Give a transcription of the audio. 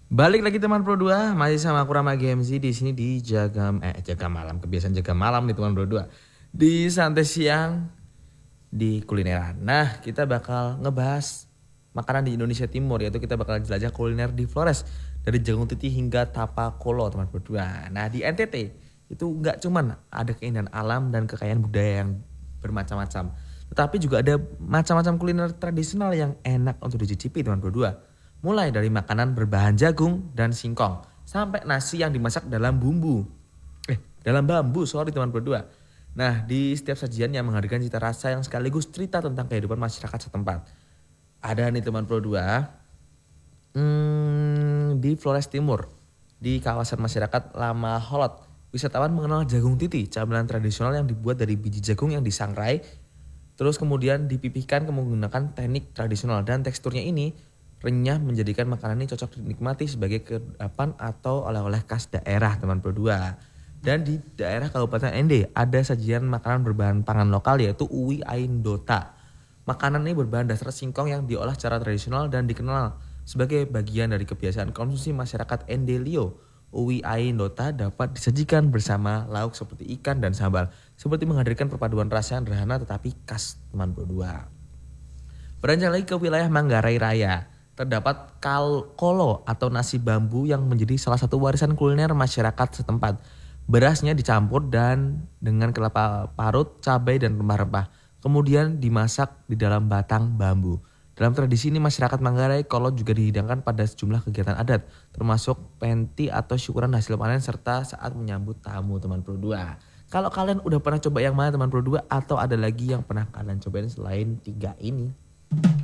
Balik lagi teman Pro 2, masih sama aku Rama GMZ di sini di Jaga Malam. Kebiasaan Jaga Malam nih teman Pro 2. Di santai siang di kulineran. Nah, kita bakal ngebahas makanan di Indonesia Timur, yaitu kita bakal jelajah kuliner di Flores dari Jagung Titi hingga Tapakolo teman Pro 2. Nah, di NTT itu nggak cuman ada keindahan alam dan kekayaan budaya yang bermacam-macam, tetapi juga ada macam-macam kuliner tradisional yang enak untuk dicicipi teman Pro 2. Mulai dari makanan berbahan jagung dan singkong sampai nasi yang dimasak dalam dalam bambu, sorry teman berdua. Nah, di setiap sajian yang menghadirkan cita rasa yang sekaligus cerita tentang kehidupan masyarakat setempat. Ada nih teman Pro 2 di Flores Timur, di kawasan masyarakat Lama Holot. Wisatawan mengenal jagung titi, camilan tradisional yang dibuat dari biji jagung yang disangrai, terus kemudian dipipihkan menggunakan teknik tradisional, dan teksturnya ini renyah menjadikan makanan ini cocok dinikmati sebagai kudapan atau oleh-oleh khas daerah teman Pro 2. Dan di daerah Kabupaten ND ada sajian makanan berbahan pangan lokal yaitu uwi aindota. Makanan ini berbahan dasar singkong yang diolah secara tradisional dan dikenal sebagai bagian dari kebiasaan konsumsi masyarakat ND Lio. Uwi aindota dapat disajikan bersama lauk seperti ikan dan sambal, seperti menghadirkan perpaduan rasa yang sederhana tetapi khas teman Pro 2. Beranjak lagi ke wilayah Manggarai Raya, terdapat kolo atau nasi bambu yang menjadi salah satu warisan kuliner masyarakat setempat. Berasnya dicampur dan dengan kelapa parut, cabai dan rempah-rempah. Kemudian dimasak di dalam batang bambu. Dalam tradisi ini masyarakat Manggarai, kolo juga dihidangkan pada sejumlah kegiatan adat, termasuk penti atau syukuran hasil panen serta saat menyambut tamu teman Pro 2. Kalau kalian udah pernah coba yang mana teman Pro 2 atau ada lagi yang pernah kalian cobain selain 3 ini?